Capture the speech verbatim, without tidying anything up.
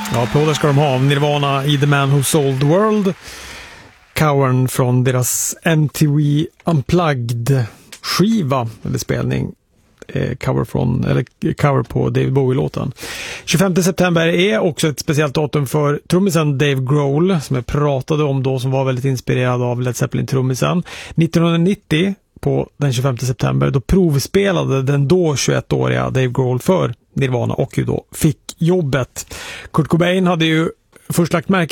Ja, applåder ska de ha. Nirvana i The Man Who Sold the World. Covern från deras M T V Unplugged-skiva eller spelning. Eh, cover, från, eller cover på David Bowie-låten. tjugofemte september är också ett speciellt datum för trummisen Dave Grohl, som jag pratade om då, som var väldigt inspirerad av Led Zeppelin-trummisen. nittonhundranittio på den tjugofemte september, då provspelade den då tjugoettåriga Dave Grohl för Nirvana och ju då fick jobbet. Kurt Cobain hade ju först lagt märke